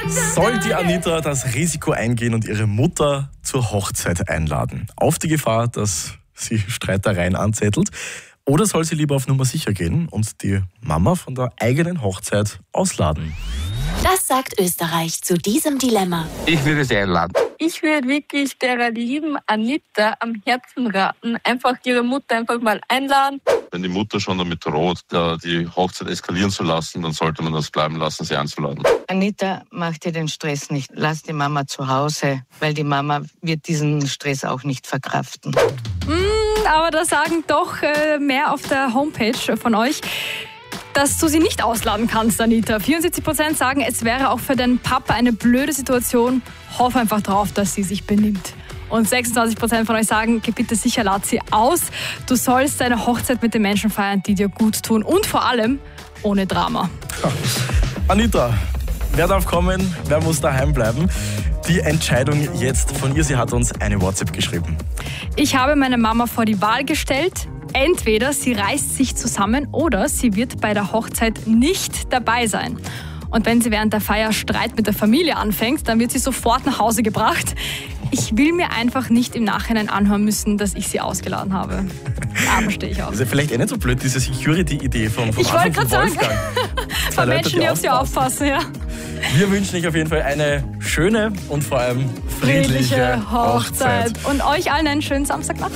Soll die Anita das Risiko eingehen und ihre Mutter zur Hochzeit einladen? Auf die Gefahr, dass sie Streitereien anzettelt? Oder soll sie lieber auf Nummer sicher gehen und die Mama von der eigenen Hochzeit ausladen? Das sagt Österreich zu diesem Dilemma. Ich würde sie einladen. Ich würde wirklich der lieben Anita am Herzen raten, einfach ihre Mutter einfach mal einladen. Wenn die Mutter schon damit droht, die Hochzeit eskalieren zu lassen, dann sollte man das bleiben lassen, sie einzuladen. Anita, mach dir den Stress nicht. Lass die Mama zu Hause, weil die Mama wird diesen Stress auch nicht verkraften. Aber da sagen doch mehr auf der Homepage von euch, dass du sie nicht ausladen kannst, Anita. 74% sagen, es wäre auch für deinen Papa eine blöde Situation. Hoff einfach drauf, dass sie sich benimmt. Und 26% von euch sagen, geh bitte sicher, lad sie aus. Du sollst deine Hochzeit mit den Menschen feiern, die dir gut tun. Und vor allem ohne Drama. Anita, wer darf kommen, wer muss daheim bleiben? Die Entscheidung jetzt von ihr. Sie hat uns eine WhatsApp geschrieben. Ich habe meine Mama vor die Wahl gestellt. Entweder sie reißt sich zusammen oder sie wird bei der Hochzeit nicht dabei sein. Und wenn sie während der Feier Streit mit der Familie anfängt, dann wird sie sofort nach Hause gebracht. Ich will mir einfach nicht im Nachhinein anhören müssen, dass ich sie ausgeladen habe. Da verstehe ich auch. Das ist ja vielleicht nicht so blöd, diese Security-Idee vom Ich wollte gerade sagen, von Leute, Menschen, die auf sie aufpassen. Ja. Wir wünschen euch auf jeden Fall eine schöne und vor allem friedliche Hochzeit. Und euch allen einen schönen Samstagnacht.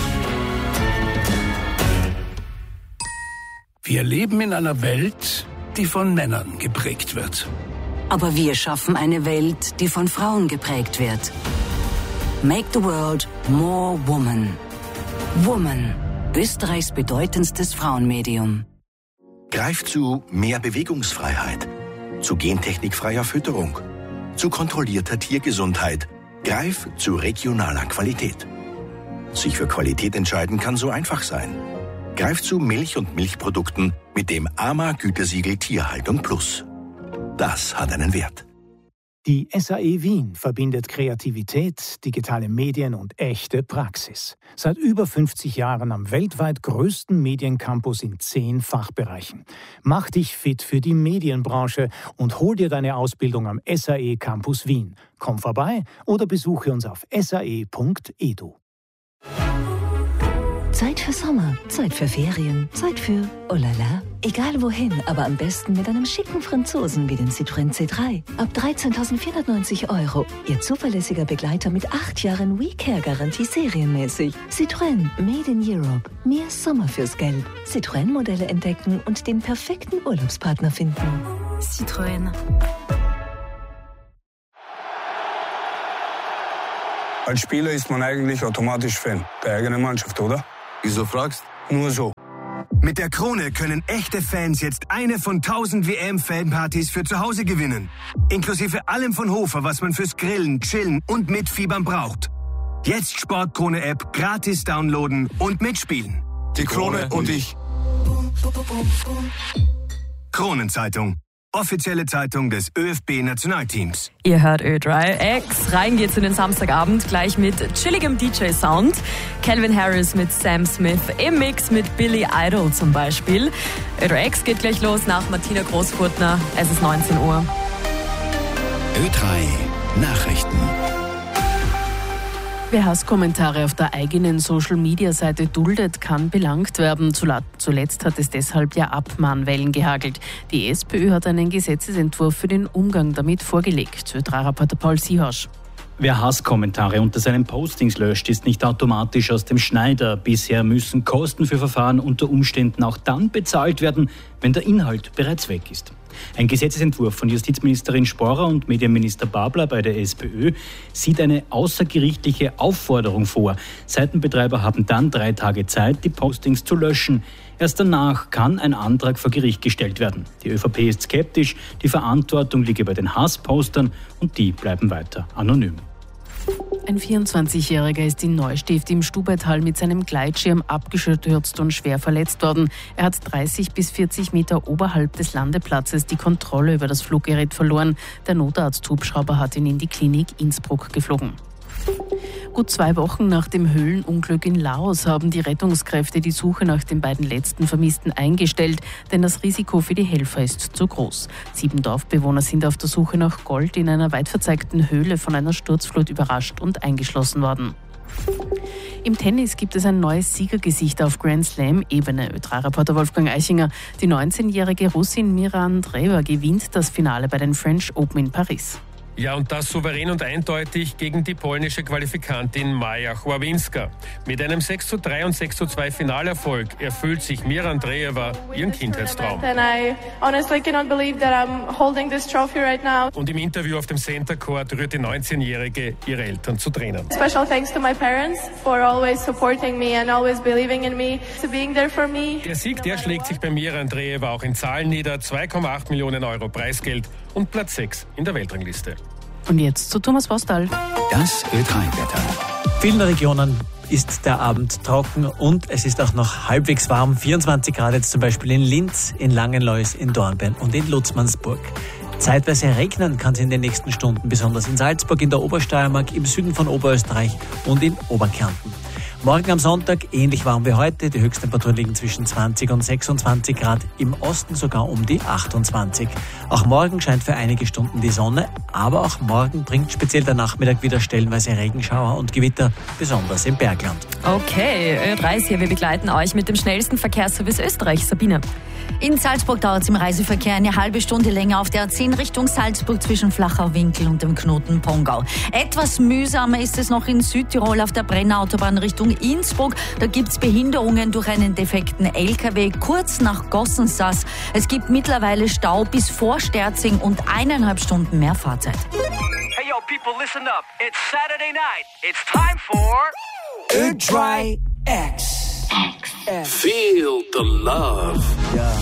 Wir leben in einer Welt, die von Männern geprägt wird. Aber wir schaffen eine Welt, die von Frauen geprägt wird. Make the world more woman. Woman, Österreichs bedeutendstes Frauenmedium. Greif zu mehr Bewegungsfreiheit, zu gentechnikfreier Fütterung, zu kontrollierter Tiergesundheit. Greif zu regionaler Qualität. Sich für Qualität entscheiden kann so einfach sein. Greif zu Milch und Milchprodukten mit dem AMA-Gütesiegel Tierhaltung Plus. Das hat einen Wert. Die SAE Wien verbindet Kreativität, digitale Medien und echte Praxis. Seit über 50 Jahren am weltweit größten Mediencampus in 10 Fachbereichen. Mach dich fit für die Medienbranche und hol dir deine Ausbildung am SAE Campus Wien. Komm vorbei oder besuche uns auf sae.edu. Zeit für Sommer, Zeit für Ferien, Zeit für oh la la. Egal wohin, aber am besten mit einem schicken Franzosen wie dem Citroën C3. Ab 13.490 €. Ihr zuverlässiger Begleiter mit 8 Jahren WeCare-Garantie serienmäßig. Citroën, made in Europe. Mehr Sommer fürs Geld. Citroën-Modelle entdecken und den perfekten Urlaubspartner finden. Citroën. Als Spieler ist man eigentlich automatisch Fan der eigenen Mannschaft, oder? Wieso fragst? Nur so. Mit der Krone können echte Fans jetzt eine von 1000 WM-Fanpartys für zu Hause gewinnen. Inklusive allem von Hofer, was man fürs Grillen, Chillen und Mitfiebern braucht. Jetzt Sportkrone-App gratis downloaden und mitspielen. Die Krone und ich. Kronenzeitung. Offizielle Zeitung des ÖFB-Nationalteams. Ihr hört Ö3X. Rein geht's in den Samstagabend gleich mit chilligem DJ-Sound. Calvin Harris mit Sam Smith im Mix mit Billy Idol zum Beispiel. Ö3X geht gleich los nach Martina Großfurtner. Es ist 19 Uhr. Ö3 Nachrichten. Wer Hasskommentare auf der eigenen Social-Media-Seite duldet, kann belangt werden. Zuletzt hat es deshalb ja Abmahnwellen gehagelt. Die SPÖ hat einen Gesetzesentwurf für den Umgang damit vorgelegt. Ö3-Reporter Paul Siehasch. Wer Hasskommentare unter seinen Postings löscht, ist nicht automatisch aus dem Schneider. Bisher müssen Kosten für Verfahren unter Umständen auch dann bezahlt werden, wenn der Inhalt bereits weg ist. Ein Gesetzesentwurf von Justizministerin Sporrer und Medienminister Babler bei der SPÖ sieht eine außergerichtliche Aufforderung vor. Seitenbetreiber haben dann 3 Tage Zeit, die Postings zu löschen. Erst danach kann ein Antrag vor Gericht gestellt werden. Die ÖVP ist skeptisch, die Verantwortung liege bei den Hasspostern und die bleiben weiter anonym. Ein 24-Jähriger ist in Neustift im Stubaital mit seinem Gleitschirm abgestürzt und schwer verletzt worden. Er hat 30 bis 40 Meter oberhalb des Landeplatzes die Kontrolle über das Fluggerät verloren. Der Notarzt-Hubschrauber hat ihn in die Klinik Innsbruck geflogen. Gut 2 Wochen nach dem Höhlenunglück in Laos haben die Rettungskräfte die Suche nach den beiden letzten Vermissten eingestellt, denn das Risiko für die Helfer ist zu groß. 7 Dorfbewohner sind auf der Suche nach Gold in einer weit verzeigten Höhle von einer Sturzflut überrascht und eingeschlossen worden. Im Tennis gibt es ein neues Siegergesicht auf Grand Slam-Ebene. Ö3-Reporter Wolfgang Eichinger. Die 19-jährige Russin Mira Andreeva gewinnt das Finale bei den French Open in Paris. Ja, und das souverän und eindeutig gegen die polnische Qualifikantin Maja Chławinska. Mit einem 6:3 und 6:2 Finalerfolg erfüllt sich Mira Andreeva ihren Kindheitstraum. Und im Interview auf dem Center Court rührt die 19-Jährige ihre Eltern zu Tränen. Special thanks to my parents for always supporting me and always believing in me, to being there for me. Der Sieg, der schlägt sich bei Mira Andreeva auch in Zahlen nieder. 2,8 Millionen Euro Preisgeld und Platz 6 in der Weltrangliste. Und jetzt zu Thomas Postal. Das Ö3-Wetter. In vielen Regionen ist der Abend trocken und es ist auch noch halbwegs warm. 24 Grad jetzt zum Beispiel in Linz, in Langenlois, in Dornbirn und in Lutzmannsburg. Zeitweise regnen kann es in den nächsten Stunden, besonders in Salzburg, in der Obersteiermark, im Süden von Oberösterreich und in Oberkärnten. Morgen am Sonntag ähnlich warm wie heute. Die Höchsttemperaturen liegen zwischen 20 und 26 Grad, im Osten sogar um die 28. Auch morgen scheint für einige Stunden die Sonne, aber auch morgen bringt speziell der Nachmittag wieder stellenweise Regenschauer und Gewitter, besonders im Bergland. Okay, Ö3 ist hier. Wir begleiten euch mit dem schnellsten Verkehrsservice Österreichs. Sabine. In Salzburg dauert es im Reiseverkehr eine halbe Stunde länger auf der A10 Richtung Salzburg zwischen Flachau-Winkel und dem Knoten Pongau. Etwas mühsamer ist es noch in Südtirol auf der Brenner-Autobahn Richtung Innsbruck. Da gibt es Behinderungen durch einen defekten LKW kurz nach Gossensass. Es gibt mittlerweile Stau bis vor Sterzing und 1,5 Stunden mehr Fahrzeit. Hey yo, people, listen up. It's Saturday night. It's time for Ö3 X. Feel the love. Ö3.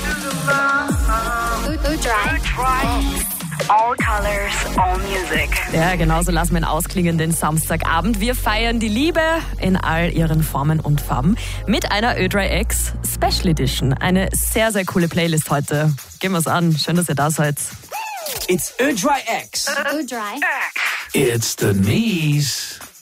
All colors, all music. Ja, genauso lassen wir einen ausklingenden Samstagabend. Wir feiern die Liebe in all ihren Formen und Farben mit einer Ö3X Special Edition. Eine sehr, sehr coole Playlist heute. Gehen wir's an. Schön, dass ihr da seid. It's Ö3X. Ö3X. It's Denise.